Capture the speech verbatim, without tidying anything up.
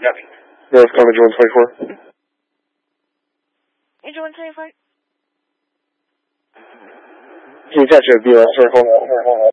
Copy. North County one twenty-four. Angel one twenty-four. Can you catch a B L S? Sorry, hold on, hold on, hold on.